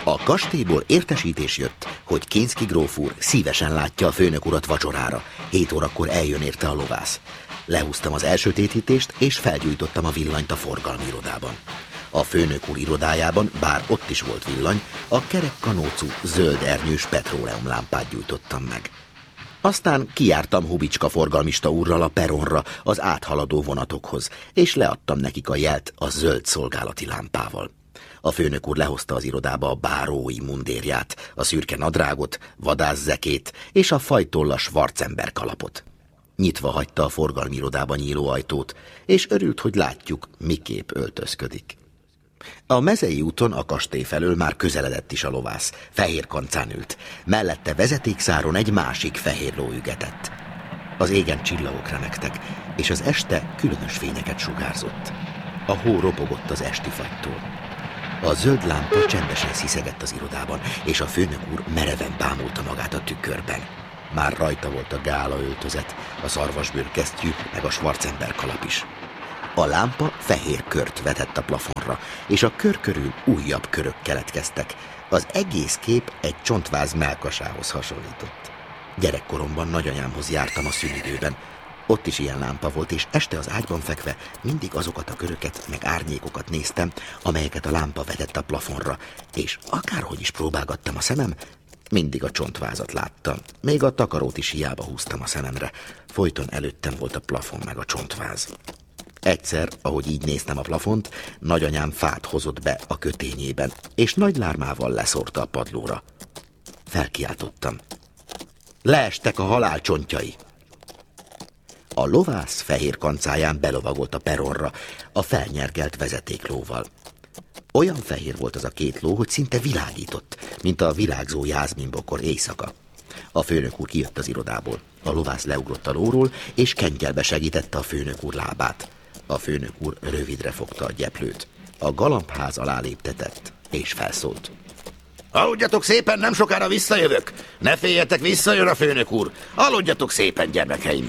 A kastélyból értesítés jött, hogy Kinszky gróf úr szívesen látja a főnök urat vacsorára. 7 órakor eljön érte a lovász. Lehúztam az elsötétítést, és felgyújtottam a villanyt a forgalmi irodában. A főnök úr irodájában, bár ott is volt villany, a kerek kanócú, zöld ernyős petróleumlámpát gyújtottam meg. Aztán kijártam Hubicska forgalmista úrral a peronra, az áthaladó vonatokhoz, és leadtam nekik a jelt a zöld szolgálati lámpával. A főnök úr lehozta az irodába a bárói mundérját, a szürke nadrágot, vadászzekét és a fajtollas Schwarzenberg kalapot. Nyitva hagyta a forgalmi irodába nyíló ajtót, és örült, hogy látjuk, miképp öltözködik. A Mezei úton a kastély felől már közeledett is a lovász. Fehér kancán ült. Mellette vezetékszáron egy másik fehér ló ügetett. Az égen csillagok remegtek, és az este különös fényeket sugárzott. A hó ropogott az esti fagytól. A zöld lámpa csendesen sziszegett az irodában, és a főnök úr mereven bámulta magát a tükörben. Már rajta volt a gála öltözet, a szarvasbőr kesztyű, meg a Schwarzenberg kalap is. A lámpa fehér kört vetett a plafonra, és a kör körül újabb körök keletkeztek. Az egész kép egy csontváz mellkasához hasonlított. Gyerekkoromban nagyanyámhoz jártam a szünidőben. Ott is ilyen lámpa volt, és este az ágyban fekve mindig azokat a köröket, meg árnyékokat néztem, amelyeket a lámpa vetett a plafonra, és akárhogy is próbálgattam a szemem, mindig a csontvázat láttam. Még a takarót is hiába húztam a szememre. Folyton előttem volt a plafon meg a csontváz. Egyszer, ahogy így néztem a plafont, nagyanyám fát hozott be a kötényében, és nagy lármával leszórta a padlóra. Felkiáltottam. Leestek a halál csontjai! A lovász fehér kancáján belovagolt a peronra, a felnyergelt vezetéklóval. Olyan fehér volt az a 2 ló, hogy szinte világított, mint a virágzó jázminbokor éjszaka. A főnök úr kijött az irodából. A lovász leugrott a lóról, és kengyelbe segítette a főnök úr lábát. A főnök úr rövidre fogta a gyeplőt. A galambház alá léptetett, és felszólt. Aludjatok szépen, nem sokára visszajövök. Ne féljetek, visszajön a főnök úr. Aludjatok szépen, gyermekeim.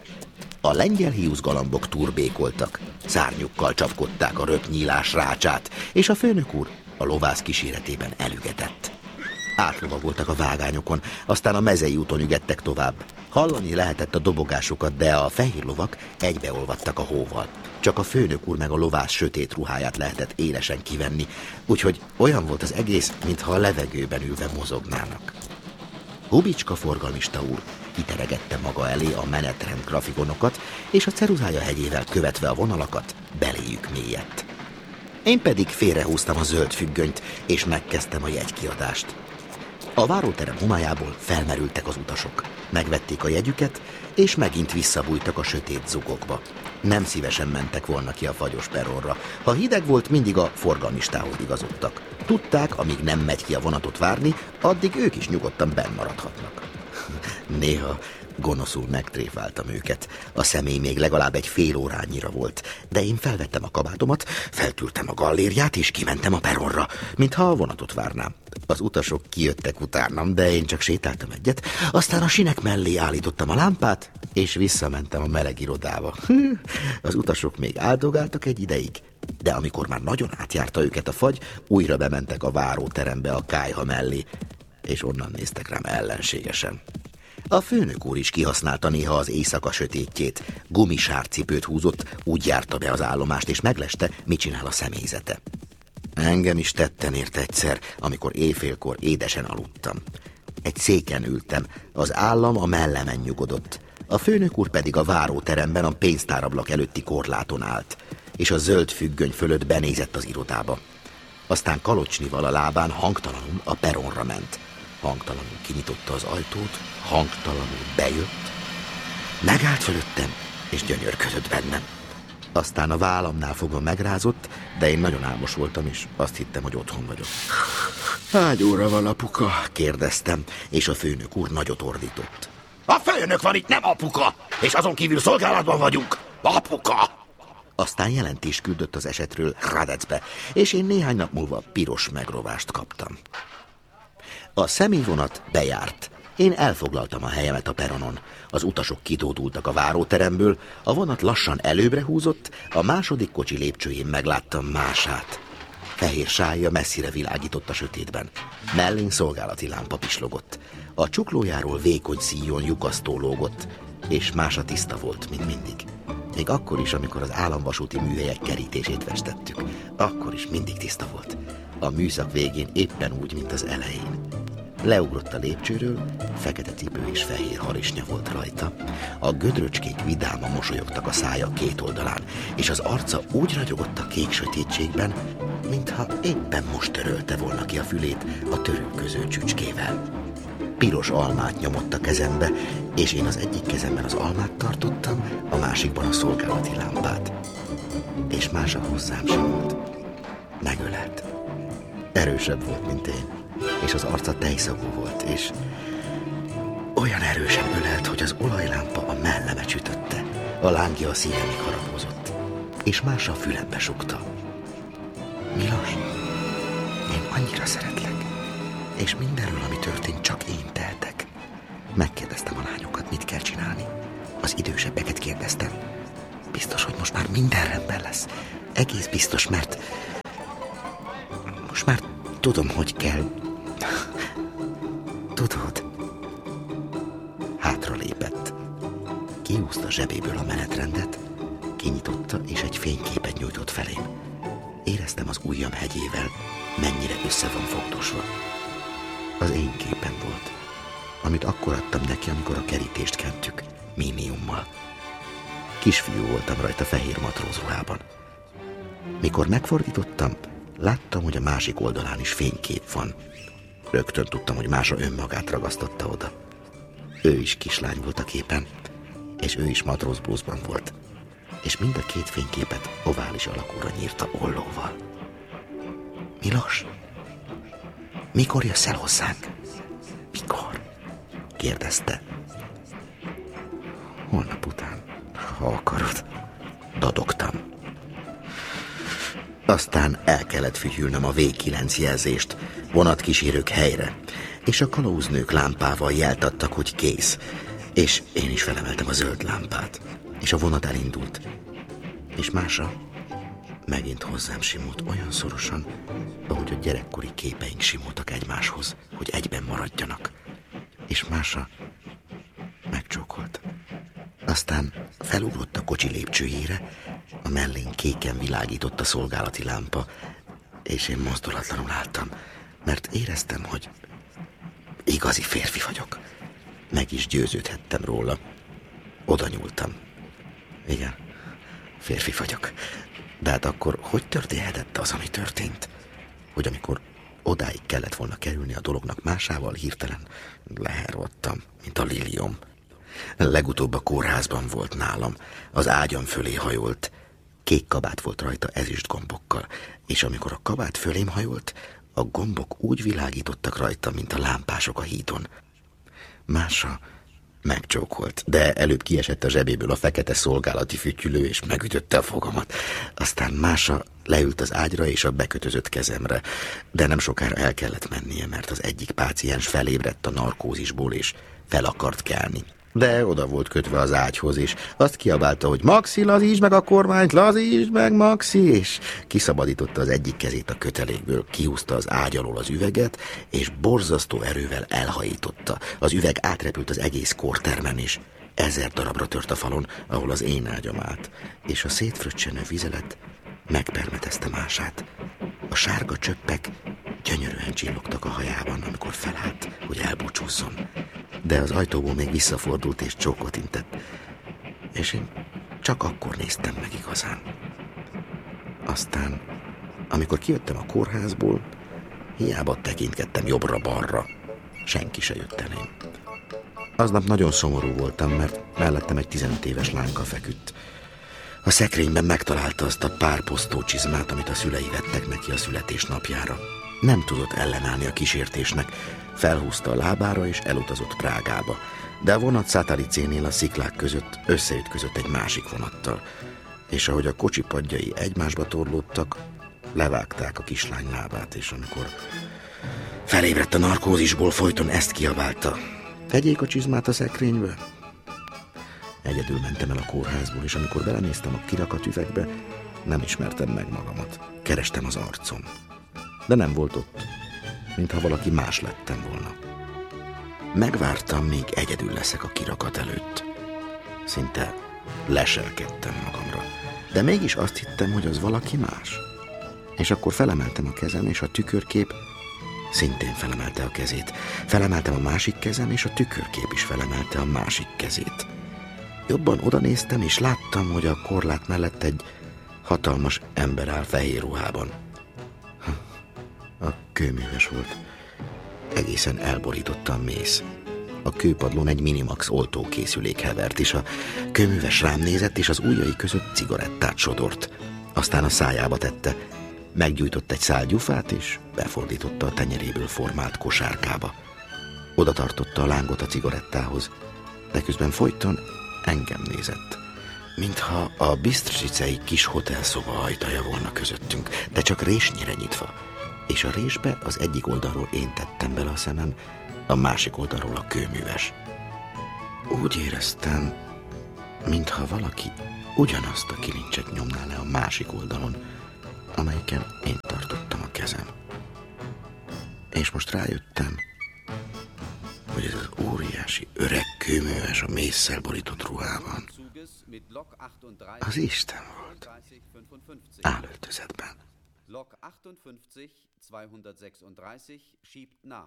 A lengyel hiúzgalambok turbékoltak, szárnyukkal csapkodták a röpnyílás rácsát, és a főnök úr a lovász kíséretében elügetett. Átlovagoltak a vágányokon, aztán a Mezei úton ügettek tovább. Hallani lehetett a dobogásukat, de a fehér lovak egybeolvadtak a hóval. Csak a főnök úr meg a lovász sötét ruháját lehetett élesen kivenni, úgyhogy olyan volt az egész, mintha a levegőben ülve mozognának. Hubicska forgalmista úr kiteregette maga elé a menetrend grafikonokat, és a ceruzája hegyével követve a vonalakat beléjük mélyedt. Én pedig félrehúztam a zöld függönyt, és megkezdtem a jegykiadást. A váróterem homályából felmerültek az utasok. Megvették a jegyüket, és megint visszabújtak a sötét zugokba. Nem szívesen mentek volna ki a fagyos peronra. Ha hideg volt, mindig a forgalmistához igazodtak. Tudták, amíg nem megy ki a vonatot várni, addig ők is nyugodtan benn maradhatnak. Néha gonoszul megtréfáltam őket. A személy még legalább egy fél órányira volt, de én felvettem a kabátomat, feltültem a gallériát, és kimentem a peronra, mintha a vonatot várnám. Az utasok kijöttek utánam, de én csak sétáltam egyet, aztán a sinek mellé állítottam a lámpát, és visszamentem a meleg irodába. Az utasok még áldogáltak egy ideig, de amikor már nagyon átjárta őket a fagy, újra bementek a váróterembe a kályha mellé, és onnan néztek rám ellenségesen. A főnök úr is kihasználta néha az éjszaka sötétjét. Gumisárcipőt húzott, úgy járta be az állomást, és megleste, mit csinál a személyzete. Engem is tetten ért egyszer, amikor éjfélkor édesen aludtam. Egy széken ültem, az állam a mellemen nyugodott. A főnök úr pedig a váróteremben a pénztárablak előtti korláton állt, és a zöld függöny fölött benézett az irodába. Aztán kalocsnival a lábán hangtalanul a peronra ment. Hangtalanul kinyitotta az ajtót, hangtalanul bejött, megállt fölöttem, és gyönyörködött bennem. Aztán a vállamnál fogva megrázott, de én nagyon álmos voltam, és azt hittem, hogy otthon vagyok. Hány óra van, apuka? Kérdeztem, és a főnök úr nagyot ordított. A főnök van itt, nem apuka! És azon kívül szolgálatban vagyunk! Apuka! Aztán jelentést küldött az esetről Hradecbe, és én néhány nap múlva piros megrovást kaptam. A személyvonat bejárt. Én elfoglaltam a helyemet a peronon. Az utasok kitódultak a váróteremből, a vonat lassan előbbre húzott, a második kocsi lépcsőjén megláttam mását. fehér sállya messzire világított a sötétben. Mellén szolgálati lámpa pislogott. A csuklójáról vékony szíjon lyukasztó lógott, és mása tiszta volt, mint mindig. Még akkor is, amikor az államvasúti műhelyek kerítését festettük, akkor is mindig tiszta volt. A műszak végén éppen úgy, mint az elején. Leugrott a lépcsőről, fekete cipő és fehér harisnya volt rajta. A gödröcskék vidáman mosolyogtak a szája két oldalán, és az arca úgy ragyogott a kék sötétségben, mintha éppen most törölte volna ki a fülét a törülköző csücskével. Piros almát nyomott a kezembe, és én az egyik kezemben az almát tartottam, a másikban a szolgálati lámpát. És Mása hozzám simult. Megölelt. Erősebb volt, mint én, és az arca tejszagú volt, és olyan erősen ölelt, hogy az olajlámpa a melleme csütötte, a lángja a szívemig harapózott, és Mása a fülembe sukta. Milos, én annyira szeretlek, és mindenről, ami történt, csak én tehetek. Megkérdeztem a lányokat, mit kell csinálni. Az idősebbeket kérdeztem. Biztos, hogy most már minden rendben lesz. Egész biztos, mert most már tudom, hogy kell. Tudod? Hátra lépett. Kihúzta zsebéből a menetrendet, kinyitotta, és egy fényképet nyújtott felém. Éreztem az ujjam hegyével, mennyire össze van fogdosva. Az én képem volt, amit akkor adtam neki, amikor a kerítést kentük, mémiummal. Kisfiú voltam rajta fehér matrózruhában. Mikor megfordítottam, láttam, hogy a másik oldalán is fénykép van. Rögtön tudtam, hogy Mása önmagát ragasztotta oda. Ő is kislány volt a képen, és ő is matrózblúzban volt. És mind a két fényképet ovális alakúra nyírta ollóval. Milos, mikor jössz el hozzánk? Mikor? Kérdezte. Holnap után, ha akarod. Dadogtam. Aztán el kellett fütyülnöm a V9 jelzést, vonatkísérők helyre, és a kalauznők lámpával jeltattak, hogy kész, és én is felemeltem a zöld lámpát, és a vonat elindult. És Mása megint hozzám simult olyan szorosan, ahogy a gyerekkori képeink simultak egymáshoz, hogy egyben maradjanak. És Mása megcsókolt. Aztán felugrott a kocsi lépcsőjére, a mellén kéken világított a szolgálati lámpa, és én mozdulatlanul álltam, mert éreztem, hogy igazi férfi vagyok. Meg is győződhettem róla. Oda nyúltam. Igen, férfi vagyok. De hát akkor hogy történhetett az, ami történt? Hogy amikor odáig kellett volna kerülni a dolognak Másával, hirtelen lehervadtam, mint a liliom. Legutóbb a kórházban volt nálam, az ágyam fölé hajolt. Kék kabát volt rajta ezüst gombokkal, és amikor a kabát fölém hajolt, a gombok úgy világítottak rajta, mint a lámpások a hídon. Mása megcsókolt, de előbb kiesett a zsebéből a fekete szolgálati fütyülő, és megütötte a fogamat. Aztán Mása leült az ágyra és a bekötözött kezemre, de nem sokára el kellett mennie, mert az egyik páciens felébredt a narkózisból, és fel akart kelni. De oda volt kötve az ágyhoz, és azt kiabálta, hogy Maxi, lazítsd meg a kormányt, lazítsd meg, Maxi, és kiszabadította az egyik kezét a kötelékből, kihúzta az ágy alól az üveget, és borzasztó erővel elhajította. Az üveg átrepült az egész kórtermen, és 1000 darabra tört a falon, ahol az én ágyam állt, és a szétfröccsenő vizelet megpermetezte Mását. A sárga csöppek gyönyörűen csillogtak a hajában, amikor felállt, hogy elbúcsúzzon. De az ajtóból még visszafordult és csókot intett. És én csak akkor néztem meg igazán. Aztán, amikor kijöttem a kórházból, hiába tekintgettem jobbra-balra. Senki se jött elém. Aznap nagyon szomorú voltam, mert mellettem egy 15 éves lányka feküdt. A szekrényben megtalálta azt a pár posztócsizmát, amit a szülei vettek neki a születésnapjára. Nem tudott ellenállni a kísértésnek, felhúzta a lábára és elutazott Prágába, de a vonat Szátaricénél a sziklák között összeütközött egy másik vonattal, és ahogy a kocsi padjai egymásba torlódtak, levágták a kislány lábát, és amikor felébredt a narkózisból, folyton ezt kiabálta: tegyék a csizmát a szekrénybe. Egyedül mentem el a kórházból, és amikor belenéztem a kirakat üvegbe, nem ismertem meg magamat. Kerestem az arcom. de nem volt ott, mintha valaki más lettem volna. Megvártam, míg egyedül leszek a kirakat előtt. Szinte leselkedtem magamra, de mégis azt hittem, hogy az valaki más. És akkor felemeltem a kezem, és a tükörkép szintén felemelte a kezét. Felemeltem a másik kezem, és a tükörkép is felemelte a másik kezét. Jobban odanéztem, és láttam, hogy a korlát mellett egy hatalmas ember áll fehér ruhában. A kőműves volt. Egészen elborította a mész. A kőpadlón egy Minimax oltókészülék hevert, és a kőműves rám nézett, és az ujjai között cigarettát sodort. Aztán a szájába tette. Meggyújtott egy szál gyufát, és befordította a tenyeréből formált kosárkába. Oda tartotta a lángot a cigarettához, de közben folyton engem nézett. Mintha a Bistricei kis hotelszoba ajtaja volna közöttünk, de csak résnyire nyitva. És a résbe az egyik oldalról én tettem bele a szemem, a másik oldalról a kőműves. Úgy éreztem, mintha valaki ugyanazt a kilincset nyomná le a másik oldalon, amelyiken én tartottam a kezem. És most rájöttem, hogy ez az óriási öreg kőműves a mésszel borított ruhában az Isten volt, álöltözetben. Lok 58 236 schiebt nach.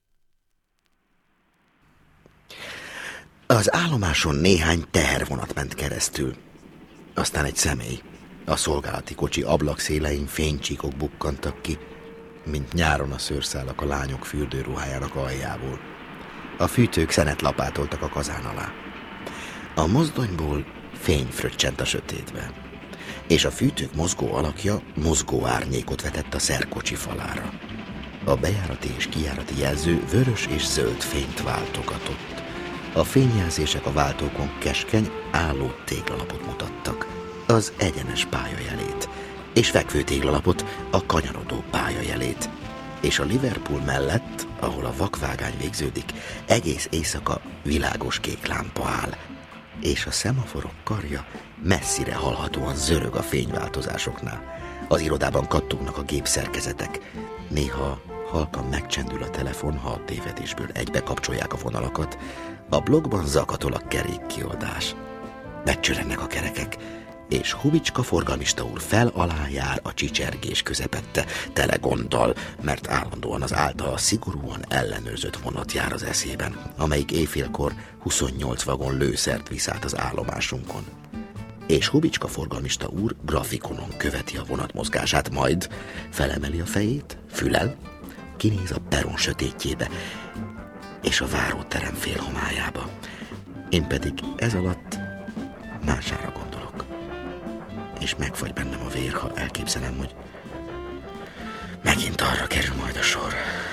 Az állomáson néhány tehervonat ment keresztül, aztán egy személy. A szolgálati kocsi ablakszélein fénycsíkok bukkantak ki, mint nyáron a szőrszálak a lányok fürdőruhájának aljából. A fűtők szenet lapátoltak a kazán alá. A mozdonyból fény fröccsent a sötétbe, és a fűtők mozgó alakja mozgó árnyékot vetett a szerkocsi falára. A bejárati és kijárati jelző vörös és zöld fényt váltogatott. A fényjelzések a váltókon keskeny, álló téglalapot mutattak, az egyenes pályajelét, és fekvő téglalapot, a kanyarodó pályajelét. És a Liverpool mellett, ahol a vakvágány végződik, egész éjszaka világos kék lámpa áll, és a szemaforok karja messzire hallhatóan zörög a fényváltozásoknál. Az irodában kattognak a gépszerkezetek. Néha halkan megcsendül a telefon, ha a tévedésből egybe kapcsolják a vonalakat. A blogban zakatol a kerékkiadás. Megcsörrennek a kerekek, és Hubicska forgalmista úr fel-alá jár a csicsergés közepette, tele gonddal, mert állandóan az általa szigorúan ellenőrzött vonat jár az eszében, amelyik éjfélkor 28 vagon lőszert visz át az állomásunkon. És Hubicska forgalmista úr grafikonon követi a vonat mozgását, majd felemeli a fejét, fülel, kinéz a peron sötétjébe, és a váróterem félhomályába. Én pedig ez alatt mására gondolok. És megfagy bennem a vér, ha elképzelem, hogy megint arra kerül majd a sor.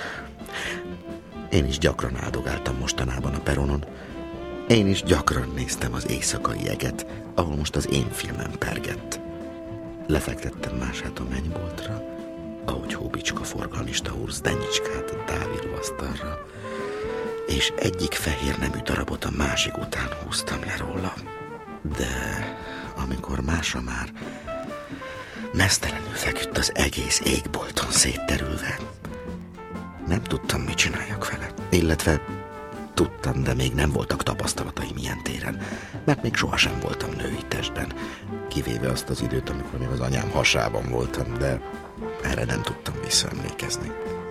Én is gyakran áldogáltam mostanában a peronon. Én is gyakran néztem az éjszakai eget, ahol most az én filmem pergett. Lefektettem mását a mennyboltra, ahogy Hubicska forgalmista úr Zdenyicskát a távíróasztalra, és egyik fehér nemű darabot a másik után húztam le róla. De amikor másra már meztelenül feküdt az egész égbolton szétterülve, nem tudtam, mit csináljak vele. Illetve tudtam, de még nem voltak tapasztalataim ilyen téren, mert még sohasem voltam női testben, kivéve azt az időt, amikor még az anyám hasában voltam, de erre nem tudtam visszaemlékezni.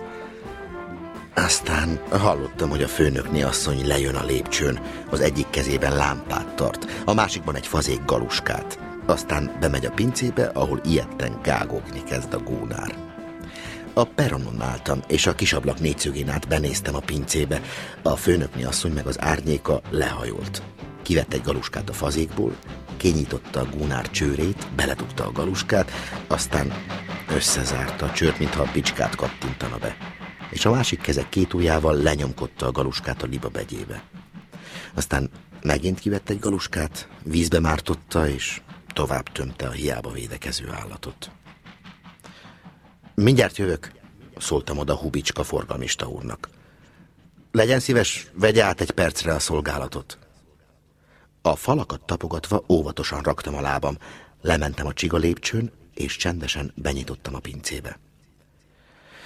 Aztán hallottam, hogy a főnökné asszony lejön a lépcsőn, az egyik kezében lámpát tart, a másikban egy fazék galuskát. Aztán bemegy a pincébe, ahol ijedten gágogni kezd a gónár. A peronon álltam, és a kisablak négyszögén át benéztem a pincébe. A főnökné asszony meg az árnyéka lehajolt. Kivett egy galuskát a fazékból, kinyitotta a gónár csőrét, beledugta a galuskát, aztán összezárta a csőrt, mintha a bicskát kattintana be. És a másik keze két ujjával lenyomkodta a galuskát a libabegyébe. Aztán megint kivett egy galuskát, vízbe mártotta, és tovább tömte a hiába védekező állatot. Mindjárt jövök, szóltam oda Hubicska forgalmista úrnak. Legyen szíves, vegye át egy percre a szolgálatot. A falakat tapogatva óvatosan raktam a lábam, lementem a csiga lépcsőn, és csendesen benyitottam a pincébe.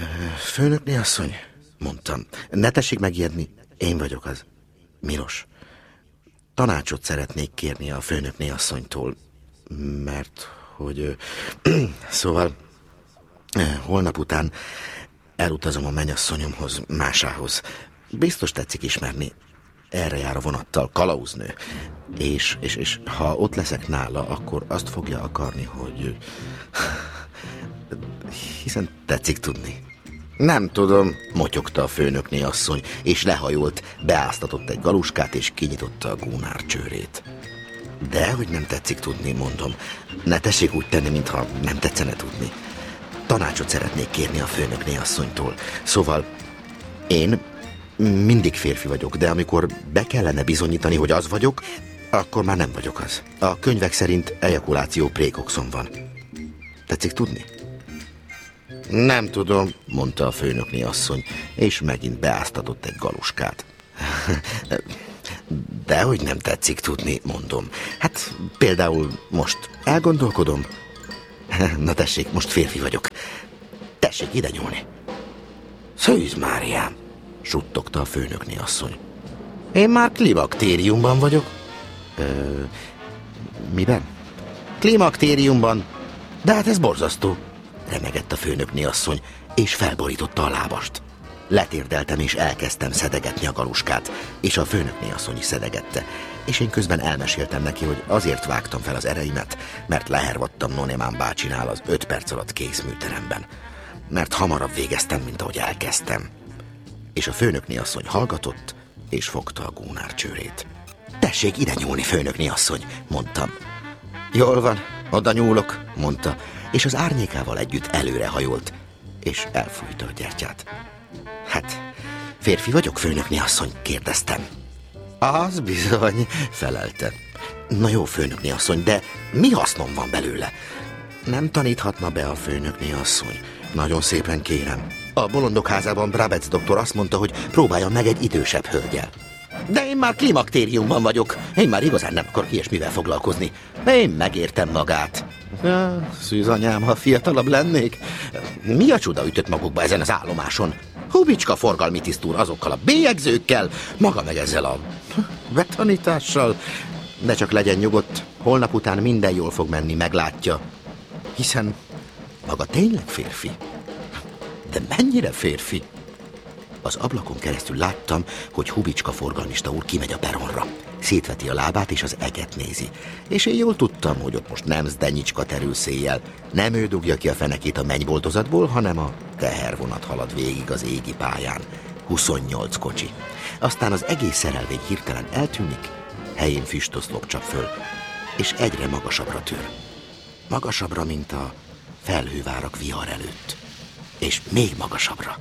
Főnökné asszony, mondtam, ne tessék megijedni, én vagyok az. Milos. Tanácsot szeretnék kérni a főnökné asszonytól, mert hogy... Szóval holnap után elutazom a mennyasszonyomhoz, Másához. Biztos tetszik ismerni. Erre jár a vonattal, kalauznő. És ha ott leszek nála, akkor azt fogja akarni, hogy... Hiszen tetszik tudni. Nem tudom, motyogta a főnökné asszony, és lehajolt, beáztatott egy galuskát, és kinyitotta a gúnár csőrét. Dehogy nem tetszik tudni, mondom. Ne tessék úgy tenni, mintha nem tetszene tudni. Tanácsot szeretnék kérni a főnökné asszonytól. Szóval én mindig férfi vagyok, de amikor be kellene bizonyítani, hogy az vagyok, akkor már nem vagyok az. A könyvek szerint ejakuláció prékoxon van. Tetszik tudni? Nem tudom, mondta a főnökné asszony, és megint beáztatott egy galuskát. Dehogy nem tetszik tudni, mondom. Hát például most elgondolkodom. Na tessék, most férfi vagyok. Tessék ide nyúlni. Szűz Máriám, suttogta a főnökné asszony. Én már klimaktériumban vagyok. Miben? Klimaktériumban. De hát ez borzasztó, remegett a főnökné asszony, és felborította a lábast. Letérdeltem, és elkezdtem szedegetni a galuskát, és a főnökné asszony is szedegette, és én közben elmeséltem neki, hogy azért vágtam fel az ereimet, mert lehervadtam Nonémán bácsinál az 5 perc alatt kész műteremben, mert hamarabb végeztem, mint ahogy elkezdtem. És a főnökné asszony hallgatott, és fogta a gúnár csőrét. Tessék ide nyúlni, főnökné asszony, mondtam. Jól van, oda nyúlok, mondta, és az árnyékával együtt előrehajolt, és elfújta a gyertyát. Hát, férfi vagyok, főnökné asszony? Kérdeztem. Az bizony, felelte. Na jó, főnökné asszony, de mi hasznom van belőle? Nem taníthatna be a főnökné asszony. Nagyon szépen kérem. A bolondok házában Brabec doktor azt mondta, hogy próbáljon meg egy idősebb hölgyel. De én már klimaktériumban vagyok. Én már igazán nem akarok ilyesmivel foglalkozni. Én megértem magát. Szűz anyám, ha fiatalabb lennék. Mi a csuda ütött magukba ezen az állomáson? Hubicska forgalmi tisztúr azokkal a bélyegzőkkel, maga meg ezzel a betanítással. De csak legyen nyugodt, holnap után minden jól fog menni, meglátja. Hiszen maga tényleg férfi. De mennyire férfi? Az ablakon keresztül láttam, hogy Hubicska forgalmista úr kimegy a peronra. Szétveti a lábát, és az eget nézi. És én jól tudtam, hogy ott most nem Zdenyicska terül széjjel. Nem ő dugja ki a fenekét a mennyboltozatból, hanem a tehervonat halad végig az égi pályán. 28 kocsi. Aztán az egész szerelvény hirtelen eltűnik, helyén füstoszlop csap föl, és egyre magasabbra tör. Magasabbra, mint a felhővárak vihar előtt. És még magasabbra.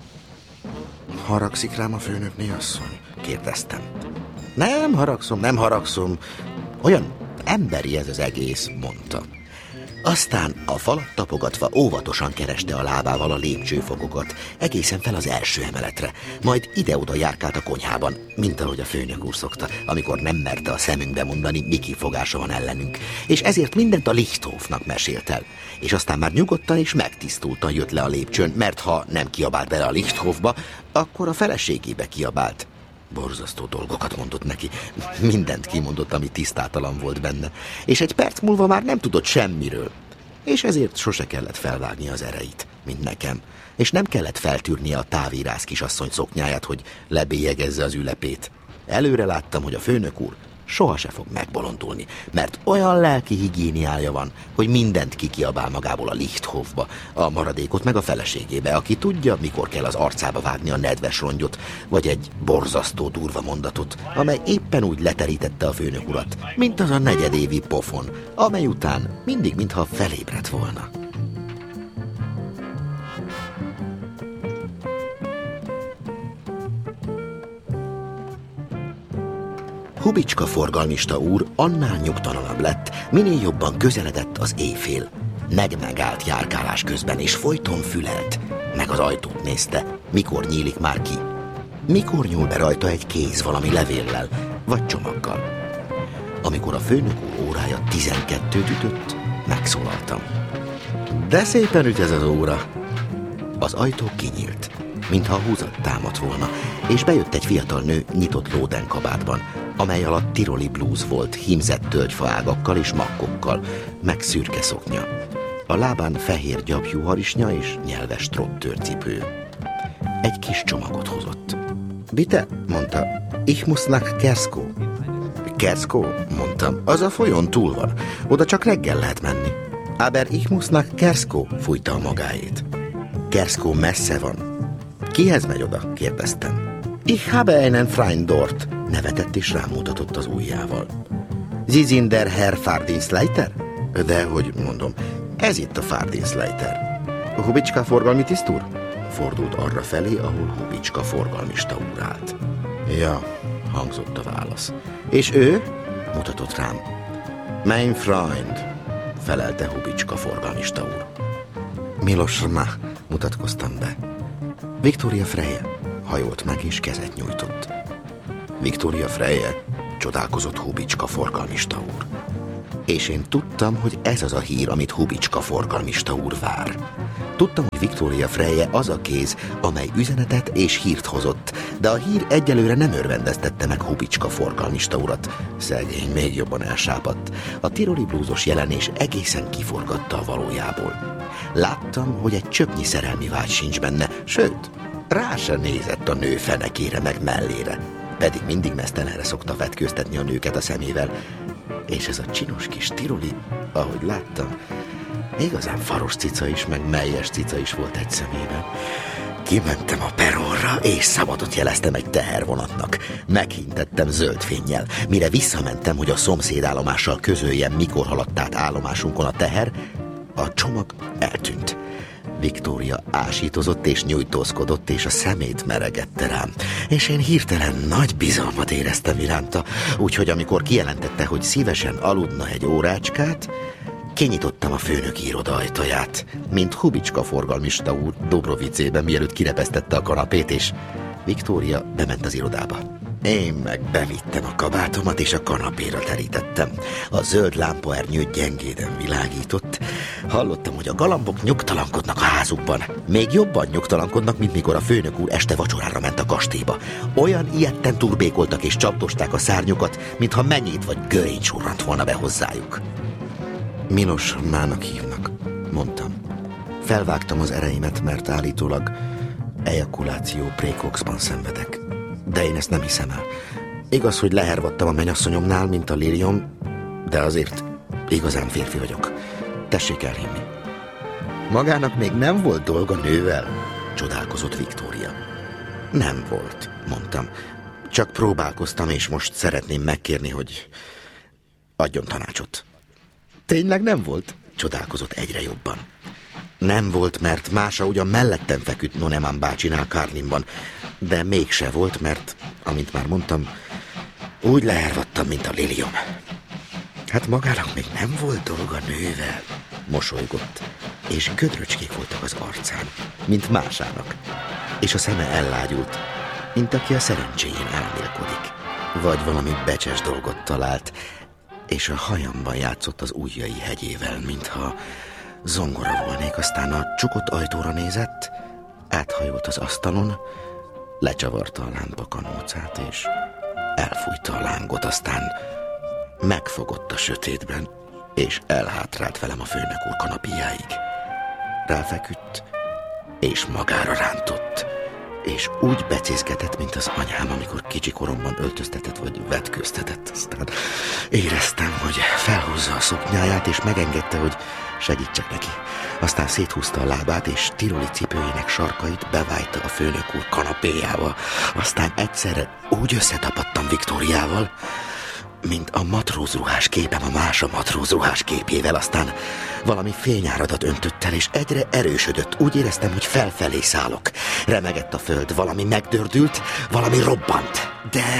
Haragszik rám a főnökné asszony? Kérdeztem. Nem haragszom. Olyan emberi ez az egész, mondta. Aztán a falat tapogatva óvatosan kereste a lábával a lépcsőfokokat, egészen fel az első emeletre, majd ide-oda járkált a konyhában, mint ahogy a főnök úr szokta, amikor nem merte a szemünkbe mondani, mi kifogása van ellenünk, és ezért mindent a Lichthofnak mesélt el. És aztán már nyugodtan és megtisztultan jött le a lépcsőn, mert ha nem kiabált bele a Lichthofba, akkor a feleségébe kiabált. Borzasztó dolgokat mondott neki, mindent kimondott, ami tisztátalan volt benne, és egy perc múlva már nem tudott semmiről. És ezért sose kellett felvágni az ereit, mint nekem, és nem kellett feltűrnie a távírász kisasszony szoknyáját, hogy lebélyegezze az ülepét. Előre láttam, hogy a főnök úr soha se fog megbolondulni, mert olyan lelki higiéniája van, hogy mindent kikiabál magából a Lichthofba, a maradékot meg a feleségébe, aki tudja, mikor kell az arcába vágni a nedves rongyot, vagy egy borzasztó durva mondatot, amely éppen úgy leterítette a főnök urat, mint az a negyedévi pofon, amely után mindig mintha felébredt volna. Hubicska forgalmista úr annál nyugtalanabb lett, minél jobban közeledett az éjfél. Megállt járkálás közben, és folyton fülelt, meg az ajtót nézte, mikor nyílik már ki. Mikor nyúl be rajta egy kéz valami levéllel, vagy csomaggal. Amikor a főnök úr órája 12-t ütött, megszólaltam. De szépen üt ez az óra. Az ajtó kinyílt, mintha a húzat támadt volna, és bejött egy fiatal nő nyitott lódenkabátban, amely alatt tiroli blúz volt hímzett tölgyfa ágakkal és makkokkal, meg szürke szoknya. A lábán fehér gyapjú harisnya és nyelves trottőrcipő. Egy kis csomagot hozott. Bitte, mondta, ich muss nach Kerszkó. Kerszkó, mondtam, az a folyón túl van, oda csak reggel lehet menni. Aber ich muss nach Kerszkó, fújta a magáét. Kerszkó messze van. Kihez megy oda? Kérdeztem. Ich habe einen Freund dort, nevetett és rámutatott az ujjával. Sie sind der Herr Fahrdienstleiter? De, hogy mondom, ez itt a Fahrdienstleiter. Hubicska forgalmi tisztúr? Fordult arra felé, ahol Hubicska forgalmista úr állt. Ja, hangzott a válasz. És ő? Mutatott rám. Mein Freund, felelte Hubicska forgalmista úr. Milos Rma, mutatkoztam be. Viktória Freje, hajolt meg és kezet nyújtott. Viktória Freje, csodálkozott Hubicska forgalmista úr. És én tudtam, hogy ez az a hír, amit Hubicska forgalmista úr vár. Tudtam, hogy Viktória Freje az a kéz, amely üzenetet és hírt hozott, de a hír egyelőre nem örvendeztette meg Hubicska forgalmista urat. Szegény még jobban elsápadt. A tiroli blúzos jelenés egészen kiforgatta a valójából. Láttam, hogy egy csöpnyi szerelmi vágy sincs benne, sőt, rá se nézett a nő fenekére meg mellére. Pedig mindig mesztelenre szokta vetkőztetni a nőket a szemével. És ez a csinos kis tiroli, ahogy láttam, igazán faros cica is, meg melyes cica is volt egy szemében. Kimentem a perronra, és szabadot jeleztem egy tehervonatnak. Meghintettem zöld fénnyel. Mire visszamentem, hogy a szomszédállomással közöljem, mikor haladt át állomásunkon a teher, a csomag eltűnt. Viktória ásítozott és nyújtózkodott, és a szemét meregette rám. És én hirtelen nagy bizalmat éreztem iránta, úgyhogy amikor kijelentette, hogy szívesen aludna egy órácskát, kinyitottam a főnök iroda ajtaját, mint Hubicska forgalmista úr Dobrovicében, mielőtt kirepesztette a kanapét, és Viktória bement az irodába. Én meg bevittem a kabátomat, és a kanapéra terítettem. A zöld lámpaernyő gyengéden világított. Hallottam, hogy a galambok nyugtalankodnak a házukban. Még jobban nyugtalankodnak, mint mikor a főnök úr este vacsorára ment a kastélyba. Olyan ijedten turbékoltak és csapdosták a szárnyukat, mintha menyét vagy görény surrant volna be hozzájuk. Milos Rmának hívnak, mondtam. Felvágtam az ereimet, mert állítólag ejakuláció prékoxban szenvedek. De én ezt nem hiszem el. Igaz, hogy lehervadtam a mennyasszonyomnál, mint a liliom, de azért igazán férfi vagyok. Tessék elhinni. Magának még nem volt dolga nővel? Csodálkozott Viktória. Nem volt, mondtam. Csak próbálkoztam, és most szeretném megkérni, hogy adjon tanácsot. Tényleg nem volt? Csodálkozott egyre jobban. Nem volt, mert Mása ugyan mellettem feküdt Noneman bácsinál Karlinban, de mégse volt, mert, amint már mondtam, úgy lehervadtam, mint a lilium. Hát magának még nem volt dolga nővel, mosolygott, és gödröcskék voltak az arcán, mint Másának, és a szeme ellágyult, mint aki a szerencséjén elmélkodik, vagy valami becses dolgot talált, és a hajamban játszott az ujjai hegyével, mintha zongora volnék, aztán a csukott ajtóra nézett, áthajolt az asztalon, lecsavarta a lámpakanócát, és elfújta a lángot, aztán megfogott a sötétben, és elhátrált velem a főnök úr kanapéjáig. Ráfeküdt, és magára rántott, és úgy becézkedett, mint az anyám, amikor kicsi koromban öltöztetett vagy vetkőztetett. Aztán éreztem, hogy felhúzza a szoknyáját, és megengedte, hogy segítsek neki. Aztán széthúzta a lábát, és tiroli cipőjének sarkait bevájta a főnök úr kanapéjába. Aztán egyszerre úgy összetapadtam Viktóriával, mint a matrózruhás képem a Mása matrózruhás képével, aztán valami fényáradat öntött el, és egyre erősödött. Úgy éreztem, hogy felfelé szállok. Remegett a föld, valami megdördült, valami robbant. De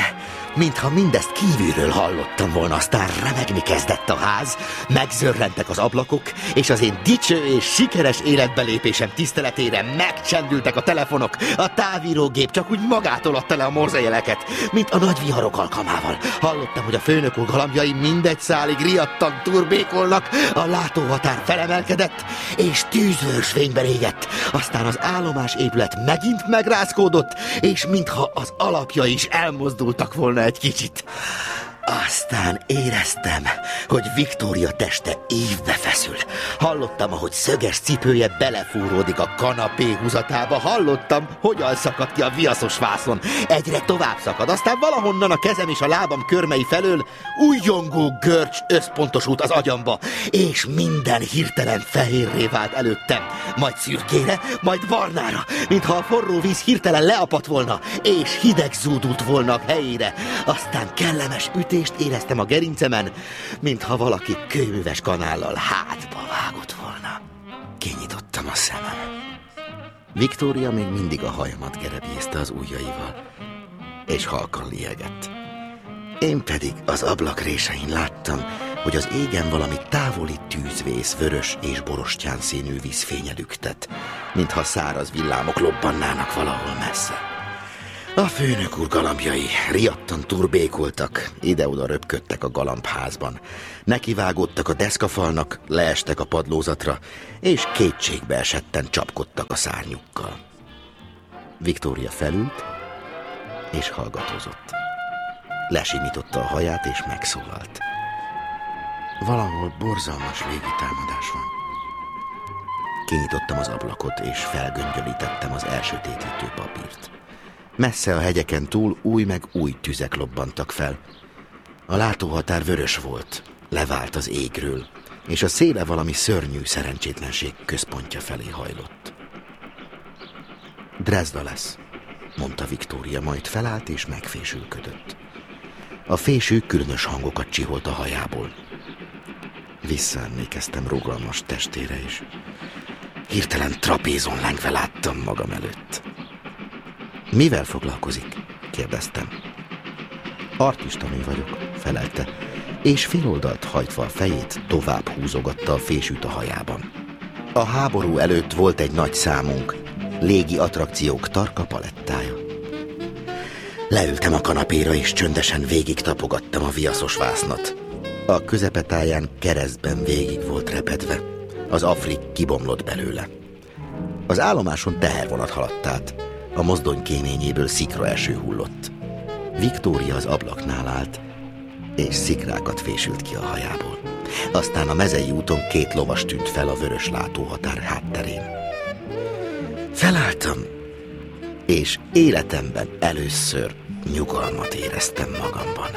mintha mindezt kívülről hallottam volna, aztán remegni kezdett a ház, megzörrentek az ablakok, és az én dicső és sikeres életbelépésem tiszteletére megcsendültek a telefonok, a távírógép csak úgy magától adta le a morzejeleket, mint a nagy viharok alkalmával. Hallottam, hogy a főnök úr galambjai mindegy szálig riadtan turbékolnak, a látóhatár felemelkedett, és tűzvörös fényben égett. Aztán az állomás épület megint megrázkódott, és mintha az alapja is elmozdultak volna egy kicsit. Aztán éreztem, hogy Viktória teste ívbe feszül. Hallottam, ahogy szöges cipője belefúródik a kanapé húzatába. Hallottam, hogyan szakadt ki a viaszos vászon. Egyre tovább szakad, aztán valahonnan a kezem és a lábam körmei felől újjongó görcs összpontosult az agyamba, és minden hirtelen fehérré vált előttem. Majd szürkére, majd barnára, mintha a forró víz hirtelen leapadt volna, és hideg zúdult volna a helyére. Aztán kellemes ütést éreztem a gerincemen, mintha valaki kőműves kanállal hátba vágott volna. Kinyitottam a szemem. Viktória még mindig a hajamat gerebjézte az ujjaival, és halkan liegett. Én pedig az ablakrészein láttam, hogy az égen valami távoli tűzvész vörös és borostyán színű vízfénye lüktet, mintha száraz villámok lobbannának valahol messze. A főnök úr galambjai riadtan turbékoltak, ide-oda röpködtek a galambházban. Nekivágódtak a deszkafalnak, leestek a padlózatra, és kétségbe esetten csapkodtak a szárnyukkal. Viktória felült, és hallgatózott. Lesimította a haját, és megszólalt. Valahol borzalmas légitámadás van. Kinyitottam az ablakot, és felgöngyölítettem az elsötétítő papírt. Messze a hegyeken túl új meg új tüzek lobbantak fel. A látóhatár vörös volt, levált az égről, és a széle valami szörnyű szerencsétlenség központja felé hajlott. Dresda lesz, mondta Viktória, majd felállt és megfésülködött. A fésű különös hangokat csiholt a hajából. Visszaemlékeztem rugalmas testére, és hirtelen trapézon lengve láttam magam előtt. Mivel foglalkozik? Kérdeztem. Artistanő vagyok, felelte, és féloldalt hajtva a fejét tovább húzogatta a fésűt a hajában. A háború előtt volt egy nagy számunk, légi attrakciók tarka palettája. Leültem a kanapéra, és csöndesen végig tapogattam a viaszos vásznat. A közepetáján keresztben végig volt repedve, az afrik kibomlott belőle. Az állomáson tehervonat haladt át, a mozdony kéményéből szikraeső hullott. Viktória az ablaknál állt, és szikrákat fésült ki a hajából. Aztán a mezei úton 2 lovas tűnt fel a vörös látóhatár hátterén. Felálltam, és életemben először nyugalmat éreztem magamban.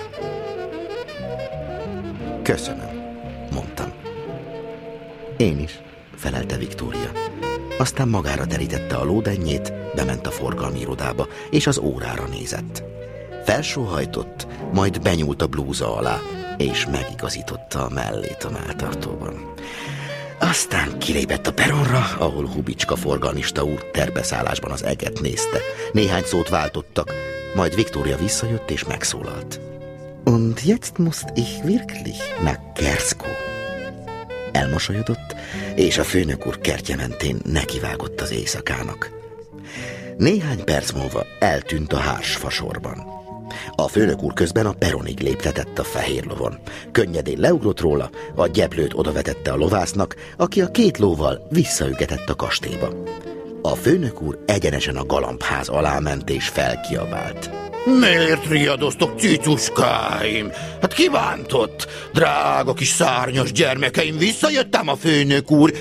Köszönöm, mondtam. Én is, felelte Viktória. Aztán magára terítette a lódennyét, bement a forgalmi irodába, és az órára nézett. Felsóhajtott, majd benyúlt a blúza alá, és megigazította a mellét a melltartóban. Aztán kilépett a peronra, ahol Hubicska forgalmista úr terbeszállásban az eget nézte. Néhány szót váltottak, majd Viktória visszajött és megszólalt. Und jetzt musst ich wirklich nach Kerszkó. Elmosolyodott, és a főnök úr kertje mentén nekivágott az éjszakának. Néhány perc múlva eltűnt a hársfasorban. A főnök úr közben a peronig léptetett a fehér lovon. Könnyedén leugrott róla, a gyeplőt odavetette a lovásznak, aki a 2 lóval visszaügetett a kastélyba. A főnök úr egyenesen a galambház alá ment és felkiabált. Miért riadoztok, cicuskáim? Hát kívántott? Drága kis szárnyas gyermekeim, visszajöttem a főnök úr.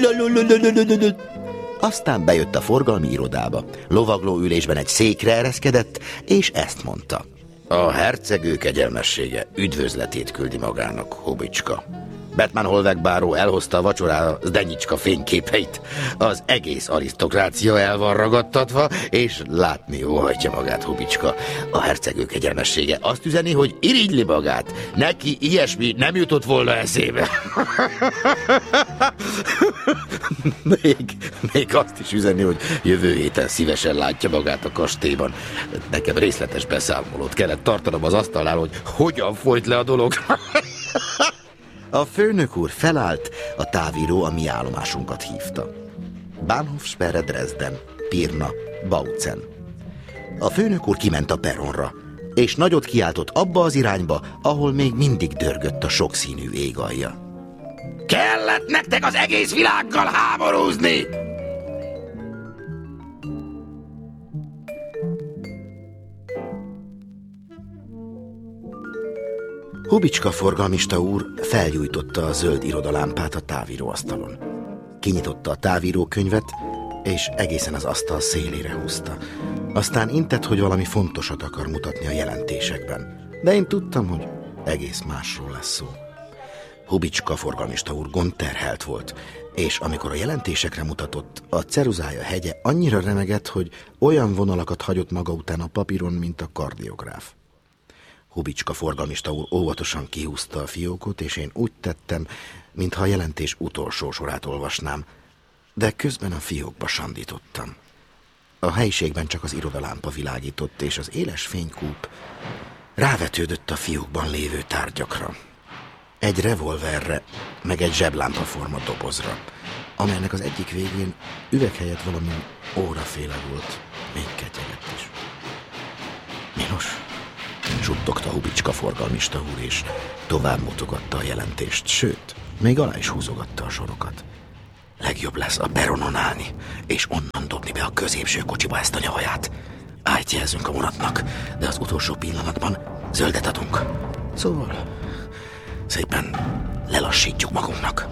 Aztán bejött a forgalmi irodába. Lovagló ülésben egy székre ereszkedett, és ezt mondta. A hercegő kegyelmessége üdvözletét küldi magának, Hubicska. Batman Holvegbáró elhozta a vacsorára Zdenyicska fényképeit. Az egész arisztokrácia el van ragadtatva, és látni óhajtja magát, Hubicska. A hercegő kegyelmessége azt üzeni, hogy irigyli magát. Neki ilyesmi nem jutott volna eszébe. Még azt is üzeni, hogy jövő héten szívesen látja magát a kastélyban. Nekem részletes beszámolót kellett tartanom az asztalnál, hogy hogyan folyt le a dolog. A főnök úr felállt, a távíró a mi állomásunkat hívta. Bahnhofsperre Dresden, Pirna, Bautzen. A főnök úr kiment a peronra, és nagyot kiáltott abba az irányba, ahol még mindig dörgött a sokszínű égalja. Kellett nektek az egész világgal háborúzni! Hubicska forgalmista úr felgyújtotta a zöld irodalámpát a távíróasztalon. Kinyitotta a távírókönyvet, és egészen az asztal szélére húzta. Aztán intett, hogy valami fontosat akar mutatni a jelentésekben. De én tudtam, hogy egész másról lesz szó. Hubicska forgalmista úr gondterhelt volt, és amikor a jelentésekre mutatott, a ceruzája hegye annyira remegett, hogy olyan vonalakat hagyott maga után a papíron, mint a kardiográf. Hubicska forgalmista úr óvatosan kihúzta a fiókot, és én úgy tettem, mintha a jelentés utolsó sorát olvasnám, de közben a fiókba sandítottam. A helyiségben csak az irodalámpa világított, és az éles fénykúp rávetődött a fiókban lévő tárgyakra. Egy revolverre, meg egy zseblámpaforma dobozra, amelynek az egyik végén üveg helyett valami óraféle volt, még ketyegett is. Milos, suttogta Hubicska forgalmista úr, és tovább mutogatta a jelentést, sőt, még alá is húzogatta a sorokat. Legjobb lesz a peronon állni, és onnan dobni be a középső kocsiba ezt a nyavaját. Ájt jelzünk a vonatnak, de az utolsó pillanatban zöldet adunk. Szóval szépen lelassítjuk magunknak.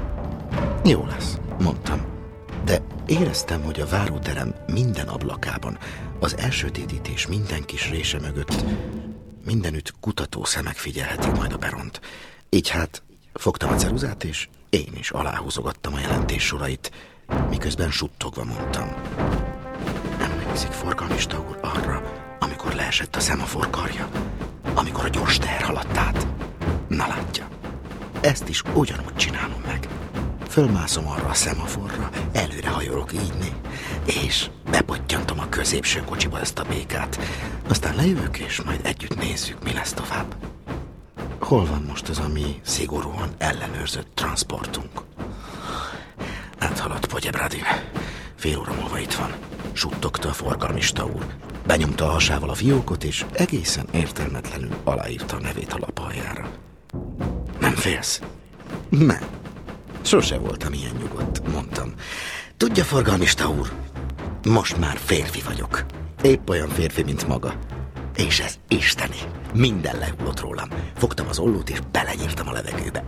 Jó lesz, mondtam, de éreztem, hogy a váróterem minden ablakában, az elsötétítés minden kis része mögött mindenütt kutató szemek figyelhetik majd a peront. Így hát fogtam a ceruzát, és én is aláhúzogattam a jelentés sorait, miközben suttogva mondtam. Emlékszik forgalmista úr arra, amikor leesett a szemafor karja, amikor a gyors teher haladt át? Na látja, ezt is ugyanúgy csinálom meg. Fölmászom arra a szemaforra, előrehajolok így, és bepottyantom a középső kocsiba ezt a békát. Aztán lejövök, és majd együtt nézzük, mi lesz tovább. Hol van most az a mi szigorúan ellenőrzött transportunk? Áthaladt Pogyebradin. Fél óra múlva itt van, suttogta a forgalmista úr. Benyomta a hasával a fiókot, és egészen értelmetlenül aláírta a nevét a lap aljára. Nem félsz? Nem. Sose voltam ilyen nyugodt, mondtam. Tudja, forgalmista úr, most már férfi vagyok. Épp olyan férfi, mint maga. És ez isteni. Minden lehullott rólam. Fogtam az ollót, és belenyírtam a levegőbe.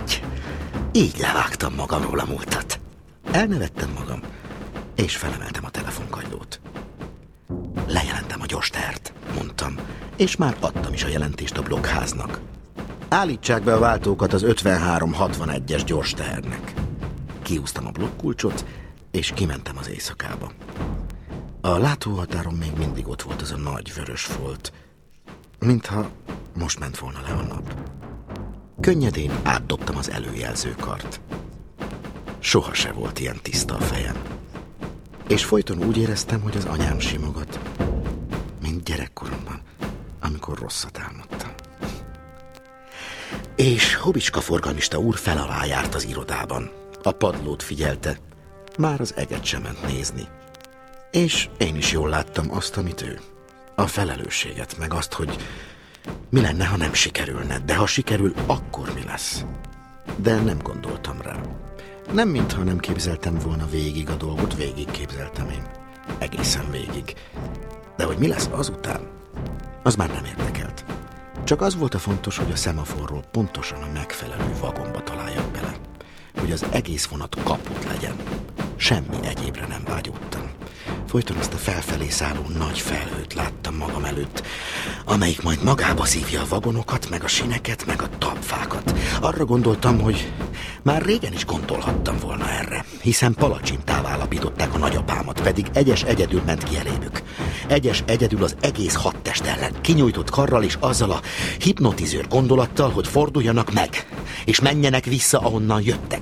Így levágtam magamról a múltat. Elnevettem magam, és felemeltem a telefonkagylót. Lejelentem a gyors tehert, mondtam, és már adtam is a jelentést a blokkháznak. Állítsák be a váltókat az 5361-es gyors tehernek. Kihúztam a blokkulcsot, és kimentem az éjszakába. A látóhatáron még mindig ott volt az a nagy vörös folt, mintha most ment volna le a nap. Könnyedén átdobtam az előjelzőkart. Soha se volt ilyen tiszta a fejem. És folyton úgy éreztem, hogy az anyám simogat, mint gyerekkoromban, amikor rosszat álmodtam. És Hubicska forgalmista úr fel alá járt az irodában. A padlót figyelte, már az eget sem ment nézni. És én is jól láttam azt, amit ő. A felelősséget, meg azt, hogy mi lenne, ha nem sikerülne, de ha sikerül, akkor mi lesz. De nem gondoltam rá. Nem mintha nem képzeltem volna végig a dolgot, végig képzeltem én. Egészen végig. De hogy mi lesz azután, az már nem érdekelt. Csak az volt a fontos, hogy a szemaforról pontosan a megfelelő vagomba találjak bele. Hogy az egész vonat kaput legyen. Semmi egyébre nem vágyódtam. Folyton azt a felfelé szálló nagy felhőt láttam magam előtt, amelyik majd magába szívja a vagonokat, meg a sineket, meg a talpfákat. Arra gondoltam, hogy már régen is gondolhattam volna erre, hiszen palacsintává állapították a nagyapámat, pedig egyes egyedül ment ki elébük. Egyes egyedül az egész hadtest ellen, kinyújtott karral és azzal a hipnotizőr gondolattal, hogy forduljanak meg, és menjenek vissza, ahonnan jöttek.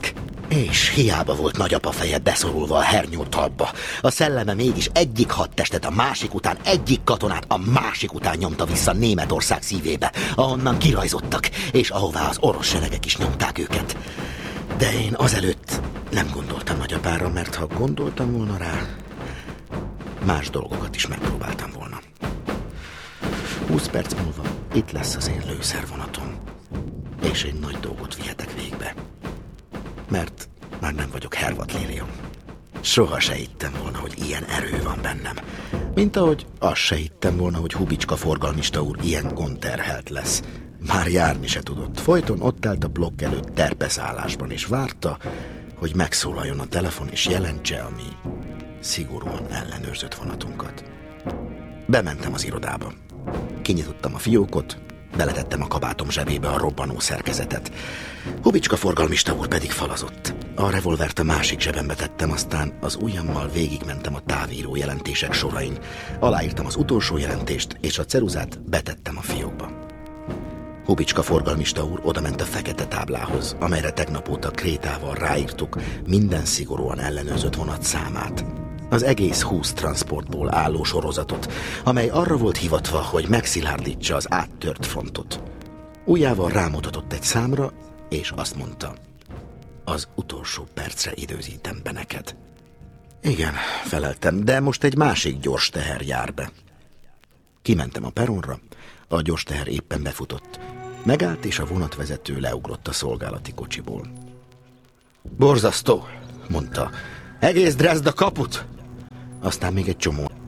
És hiába volt nagyapa feje beszorulva a hernyótalpba, a szelleme mégis egyik hadtestet a másik után, egyik katonát a másik után nyomta vissza Németország szívébe, ahonnan kirajzottak, és ahová az orosz seregek is nyomták őket. De én azelőtt nem gondoltam nagyapára, mert ha gondoltam volna rá, más dolgokat is megpróbáltam volna. 20 perc múlva itt lesz az én lőszervonatom, és én nagy dolgot vihetek végbe. Mert már nem vagyok Hervat Lilium. Soha se hittem volna, hogy ilyen erő van bennem. Mint ahogy azt se hittem volna, hogy Hubicska forgalmista úr ilyen gondterhelt lesz. Már járni se tudott. Folyton ott állt a blokk előtt terpeszállásban, és várta, hogy megszólaljon a telefon, és jelentse a mi szigorúan ellenőrzött vonatunkat. Bementem az irodába. Kinyitottam a fiókot, beletettem a kabátom zsebébe a robbanó szerkezetet. Hubicska forgalmista úr pedig falazott. A revolvert a másik zsebembe tettem, aztán az ujjammal végigmentem a távíró jelentések sorain. Aláírtam az utolsó jelentést, és a ceruzát betettem a fiókba. Hubicska forgalmista úr odament a fekete táblához, amelyre tegnap óta krétával ráírtuk minden szigorúan ellenőrzött vonat számát. Az egész 20 transportból álló sorozatot, amely arra volt hivatva, hogy megszilárdítsa az áttört frontot. Ujjával rámutatott egy számra, és azt mondta: az utolsó percre időzítem be neked. Igen, feleltem, de most egy másik gyors teher jár be. Kimentem a peronra, a gyors teher éppen befutott. Megállt, és a vonatvezető leugrott a szolgálati kocsiból. Borzasztó, mondta. Egész Dresda kaput! Aztán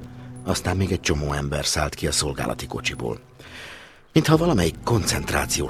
még egy csomó ember szállt ki a szolgálati kocsiból. Mintha valamelyik koncentrációs